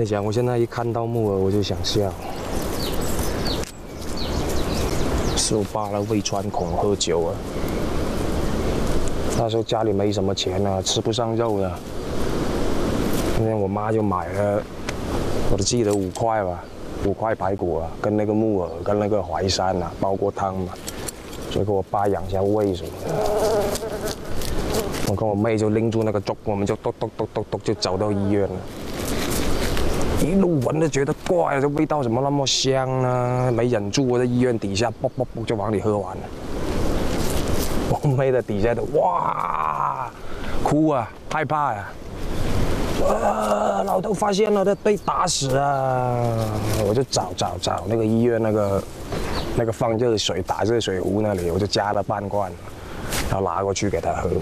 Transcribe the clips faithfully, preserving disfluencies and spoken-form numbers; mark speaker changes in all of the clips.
Speaker 1: 你讲，我现在一看到木耳我就想笑。十五八了，胃穿孔喝酒啊。那时候家里没什么钱啊，吃不上肉的。那天我妈就买了，我都记得五块吧，五块排骨啊，跟那个木耳跟那个淮山啊，煲过汤嘛，就给我爸养一下胃什么的。我跟我妹就拎住那个粥，我们就咚咚咚咚咚就走到医院了。一路闻都觉得怪，这味道怎么那么香呢？没忍住，我在医院底下啵啵啵就往里喝完了。我妹在底下的哇，哭啊，害怕呀、啊！啊，老头发现了，他被打死啊！我就找找找那个医院那个那个放热水打热水壶那里，我就加了半罐，然后拿过去给他喝。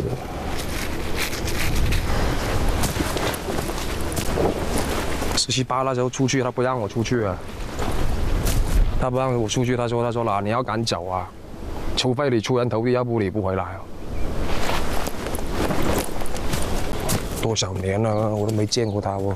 Speaker 1: 十七八那时候出去，他不让我出去啊，他不让我出去，他说他说啦，你要敢走啊，除非你出人头地，要不你不回来啊。多少年了，我都没见过他哦。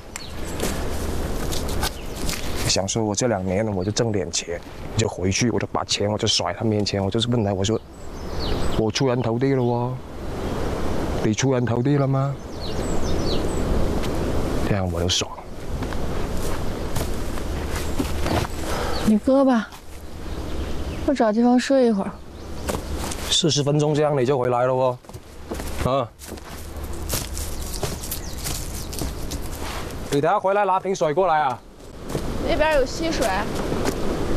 Speaker 1: 想说我这两年呢，我就挣点钱，就回去，我就把钱我就甩他面前，我就是问他，我说我出人头地了哦，你出人头地了吗？这样我就爽。
Speaker 2: 你搁吧，我找地方睡一会儿。
Speaker 1: 四十分钟这样你就回来了哦，啊！你等下回来拿瓶水过来啊。
Speaker 2: 那边有溪水。